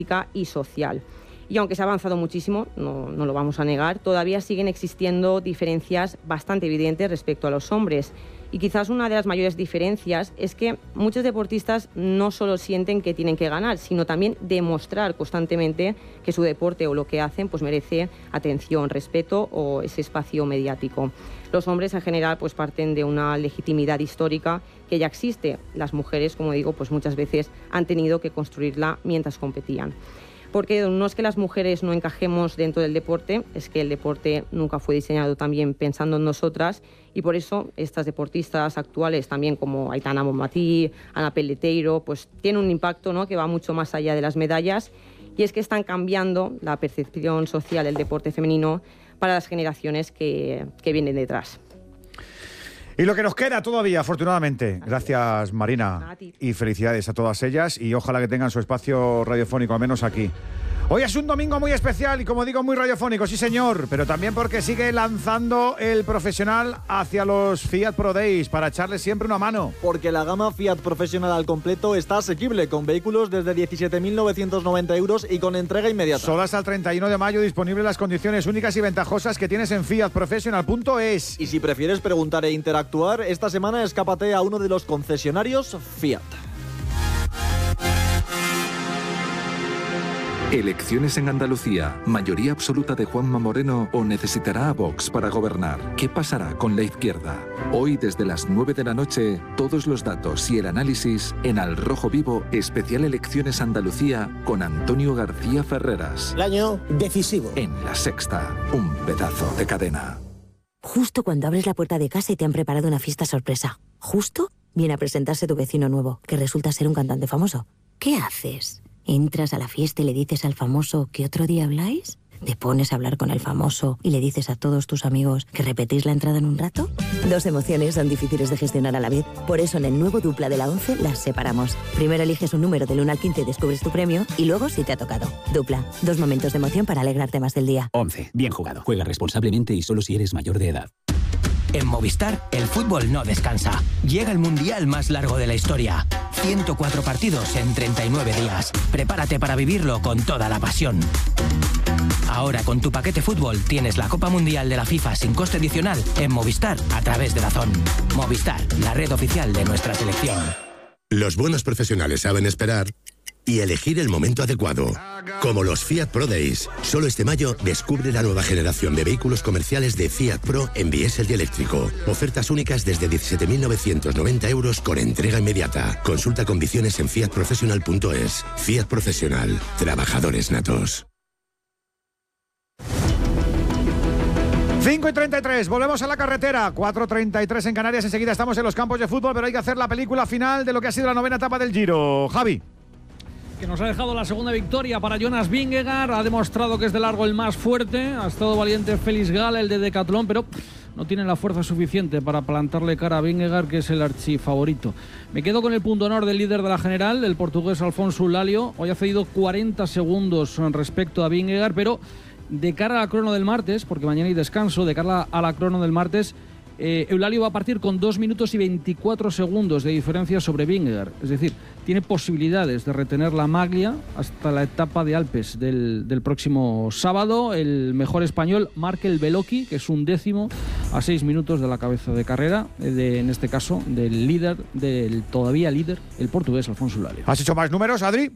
y social. Y aunque se ha avanzado muchísimo, no lo vamos a negar, todavía siguen existiendo diferencias bastante evidentes respecto a los hombres. Y quizás una de las mayores diferencias es que muchos deportistas no solo sienten que tienen que ganar, sino también demostrar constantemente que su deporte o lo que hacen pues merece atención, respeto o ese espacio mediático. Los hombres en general pues parten de una legitimidad histórica que ya existe. Las mujeres, como digo, pues muchas veces han tenido que construirla mientras competían. Porque no es que las mujeres no encajemos dentro del deporte, es que el deporte nunca fue diseñado también pensando en nosotras, y por eso estas deportistas actuales, también como Aitana Bonmatí, Ana Peleteiro, pues tienen un impacto, ¿no?, que va mucho más allá de las medallas, y es que están cambiando la percepción social del deporte femenino para las generaciones que vienen detrás. Y lo que nos queda todavía, afortunadamente. Gracias, Marina. Y felicidades a todas ellas. Y ojalá que tengan su espacio radiofónico, al menos aquí. Hoy es un domingo muy especial y, como digo, muy radiofónico, sí señor. Pero también porque sigue lanzando el profesional hacia los Fiat Pro Days para echarle siempre una mano. Porque la gama Fiat Professional al completo está asequible, con vehículos desde 17.990 euros y con entrega inmediata. Solo hasta el 31 de mayo disponibles las condiciones únicas y ventajosas que tienes en fiatprofessional.es. Y si prefieres preguntar e interactuar, esta semana escápate a uno de los concesionarios Fiat. Elecciones en Andalucía, mayoría absoluta de Juanma Moreno o necesitará a Vox para gobernar. ¿Qué pasará con la izquierda? Hoy desde las 9 de la noche, todos los datos y el análisis en Al Rojo Vivo, especial Elecciones Andalucía con Antonio García Ferreras. El año decisivo. En La Sexta, un pedazo de cadena. Justo cuando abres la puerta de casa y te han preparado una fiesta sorpresa. Justo viene a presentarse tu vecino nuevo, que resulta ser un cantante famoso. ¿Qué haces? ¿Entras a la fiesta y le dices al famoso que otro día habláis? ¿Te pones a hablar con el famoso y le dices a todos tus amigos que repetís la entrada en un rato? Dos emociones son difíciles de gestionar a la vez. Por eso en el nuevo Dupla de la 11 las separamos. Primero eliges un número del 1 al 15 y descubres tu premio, y luego si te ha tocado. Dupla, dos momentos de emoción para alegrarte más del día. 11. Bien jugado. Juega responsablemente y solo si eres mayor de edad. En Movistar, el fútbol no descansa. Llega el mundial más largo de la historia. 104 partidos en 39 días. Prepárate para vivirlo con toda la pasión. Ahora con tu paquete fútbol tienes la Copa Mundial de la FIFA sin coste adicional en Movistar a través de DAZN. Movistar, la red oficial de nuestra selección. Los buenos profesionales saben esperar y elegir el momento adecuado. Como los Fiat Pro Days. Solo este mayo descubre la nueva generación de vehículos comerciales de Fiat Pro en diésel y eléctrico. Ofertas únicas desde 17.990 euros con entrega inmediata. Consulta condiciones en fiatprofessional.es. Fiat Professional. Trabajadores natos. 5:33, volvemos a la carretera. 4:33 en Canarias. Enseguida estamos en los campos de fútbol, pero hay que hacer la película final de lo que ha sido la 9ª etapa del Giro. Javi. Que nos ha dejado la segunda victoria para Jonas Vingegaard. Ha demostrado que es de largo el más fuerte. Ha estado valiente Félix Gala, el de Decathlon, pero no tiene la fuerza suficiente para plantarle cara a Vingegaard, que es el archifavorito. Me quedo con el punto honor del líder de la general, el portugués Alfonso Eulálio. Hoy ha cedido 40 segundos respecto a Vingegaard, pero de cara a la crono del martes, porque mañana hay descanso, de cara a la crono del martes, Eulálio va a partir con 2 minutos y 24 segundos de diferencia sobre Vingegaard. Es decir, tiene posibilidades de retener la maglia hasta la etapa de Alpes del próximo sábado. El mejor español, Markel Beloki, que es un décimo a 6 minutos de la cabeza de carrera, en este caso, del líder, del todavía líder, el portugués Alfonso Eulálio. ¿Has hecho más números, Adri?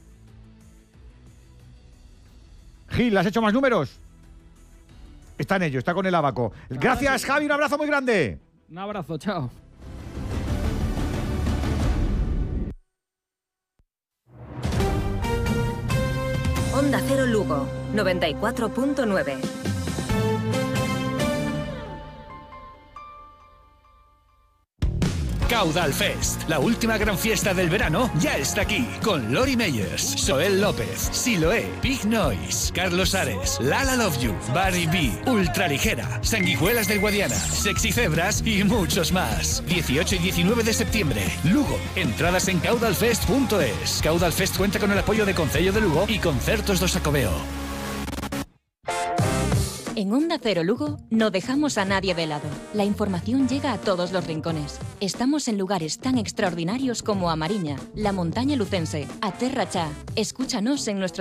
Gil, ¿has hecho más números? Está en ello, está con el abaco. Gracias, Javi, un abrazo muy grande. Un abrazo, chao. Onda Cero Lugo, 94.9. Caudal Fest, la última gran fiesta del verano, ya está aquí, con Lori Meyers, Soel López, Siloé, Big Noise, Carlos Ares, Lala Love You, Barry B, Ultraligera, Sanguijuelas del Guadiana, Sexy Cebras y muchos más. 18 y 19 de septiembre, Lugo. Entradas en caudalfest.es. Caudal Fest cuenta con el apoyo de Concello de Lugo y Concertos do Xacobeo. En Onda Cero Lugo no dejamos a nadie de lado. La información llega a todos los rincones. Estamos en lugares tan extraordinarios como A Mariña, la montaña lucense, a Terra Cha. Escúchanos en nuestro